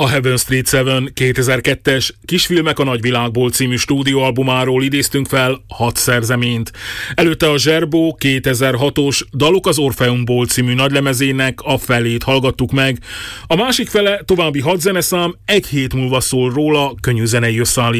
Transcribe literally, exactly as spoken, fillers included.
A Heaven Street Seven kétezer-kettes Kisfilmek a nagyvilágból című stúdióalbumáról idéztünk fel hat szerzeményt. Előtte a Zserbó kétezer-hatos Dalok az Orfeumból című nagylemezének a felét hallgattuk meg. A másik fele, további hat zeneszám egy hét múlva szól róla könnyű zenei összeállításban.